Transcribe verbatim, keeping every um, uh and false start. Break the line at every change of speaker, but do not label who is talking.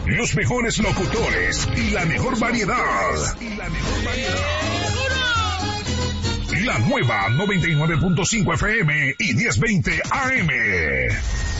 los mejores locutores y la mejor variedad. Y la mejor variedad. La nueva noventa y nueve punto cinco F M y diez veinte A M.